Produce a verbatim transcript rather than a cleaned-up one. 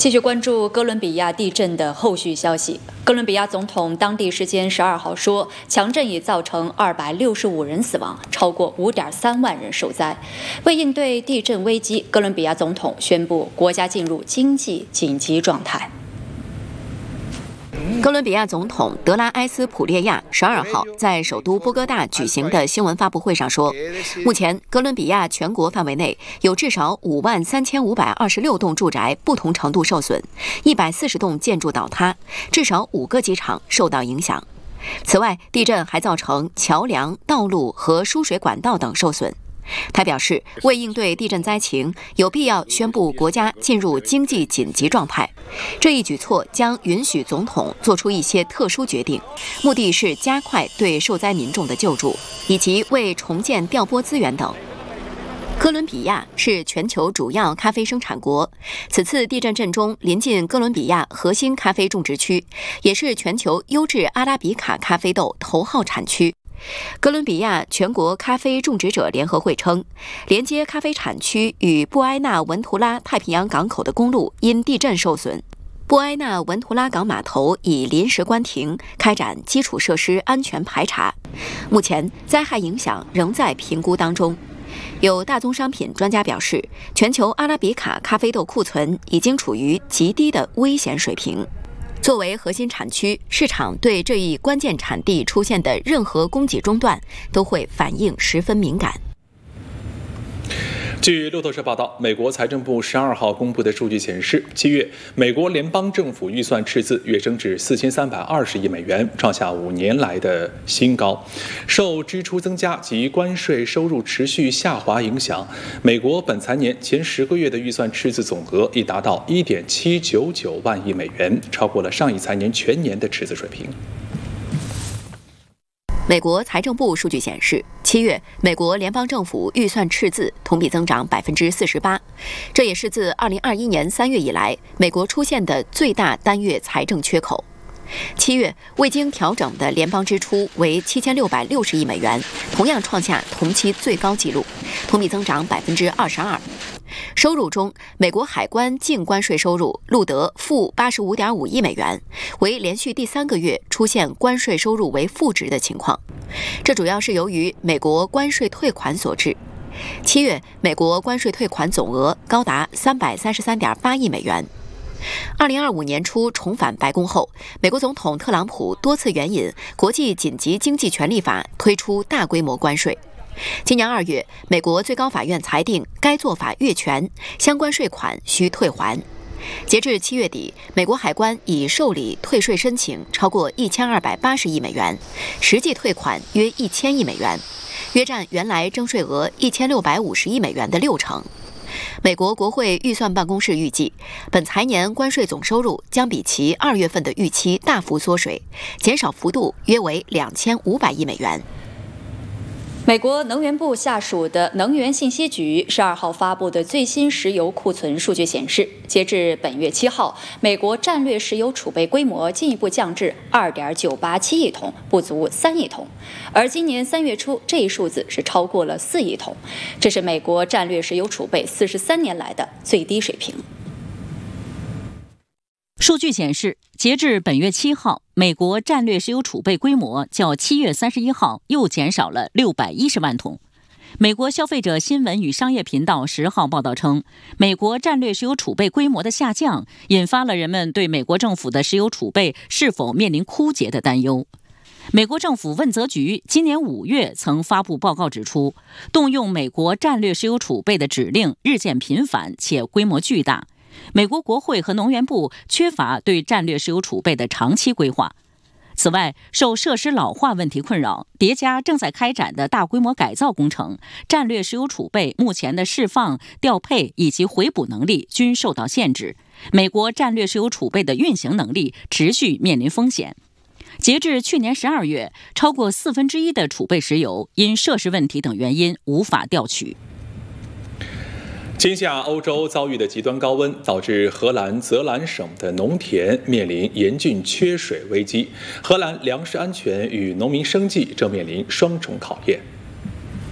继续关注哥伦比亚地震的后续消息。哥伦比亚总统当地时间十二号说，强震已造成二百六十五人死亡，超过五点三万人受灾。为应对地震危机，哥伦比亚总统宣布国家进入经济紧急状态。 哥伦比亚总统德拉埃斯普列亚十二号在首都波哥大举行的新闻发布会上说，目前哥伦比亚全国范围内有至少五万三千五百二十六栋住宅不同程度受损，一百四十栋建筑倒塌，至少五个机场受到影响。此外，地震还造成桥梁、道路和输水管道等受损。他表示，为应对地震灾情，有必要宣布国家进入经济紧急状态。这一举措将允许总统做出一些特殊决定，目的是加快对受灾民众的救助，以及为重建调拨资源等。哥伦比亚是全球主要咖啡生产国，此次地震震中临近哥伦比亚核心咖啡种植区，也是全球优质阿拉比卡咖啡豆头号产区。哥伦比亚全国咖啡种植者联合会称，连接咖啡产区与布埃纳文图拉太平洋港口的公路因地震受损，布埃纳文图拉港码头已临时关停，开展基础设施安全排查。目前灾害影响仍在评估当中。有大宗商品专家表示，全球阿拉比卡咖啡豆库存已经处于极低的危险水平。作为核心产区，市场对这一关键产地出现的任何供给中断都会反应十分敏感。 据路透社报道，美国财政部十二号公布的数据显示，七月美国联邦政府预算赤字跃升至四千三百二十亿美元，创下五年来的新高。受支出增加及关税收入持续下滑影响，美国本财年前十个月的预算赤字总额已达到一点七九九万亿美元，超过了上一财年全年的赤字水平。 美国财政部数据显示，七月美国联邦政府预算赤字同比增长百分之四十八，这也是自二零二一年三月以来美国出现的最大单月财政缺口。七月未经调整的联邦支出为七千六百六十亿美元，同样创下同期最高纪录，同比增长百分之二十二。收入中，美国海关净关税收入录得负八十五点五亿美元，为连续第三个月出现关税收入为负值的情况。这主要是由于美国关税退款所致。七月，美国关税退款总额高达三百三十三点八亿美元。二零二五年初重返白宫后，美国总统特朗普多次援引国际紧急经济权利法推出大规模关税。今年二月，美国最高法院裁定该做法越权，相关税款需退还。截至七月底，美国海关已受理退税申请超过一千二百八十亿美元，实际退款约一千亿美元，约占原来征税额一千六百五十亿美元的六成。美国国会预算办公室预计，本财年关税总收入将比其二月份的预期大幅缩水，减少幅度约为两千五百亿美元。 美国能源部下属的能源信息局十二号发布的最新石油库存数据显示，截至本月七号，美国战略石油储备规模进一步降至二点九八七亿桶，不足三亿桶。而今年三月初，这一数字是超过了四亿桶，这是美国战略石油储备四十三年来的最低水平。 数据显示，截至本月七号，美国战略石油储备规模较七月三十一号又减少了六百一十万桶。美国消费者新闻与商业频道十号报道称，美国战略石油储备规模的下降引发了人们对美国政府的石油储备是否面临枯竭的担忧。美国政府问责局今年五月曾发布报告指出，动用美国战略石油储备的指令日渐频繁且规模巨大。美国国会和能源部缺乏对战略石油储备的长期规划。此外，受设施老化问题困扰，叠加正在开展的大规模改造工程，战略石油储备目前的释放、调配以及回补能力均受到限制。美国战略石油储备的运行能力持续面临风险。截至去年十二月，超过四分之一的储备石油因设施问题等原因无法调取。 今夏欧洲遭遇的极端高温，导致荷兰泽兰省的农田面临严峻缺水危机，荷兰粮食安全与农民生计正面临双重考验。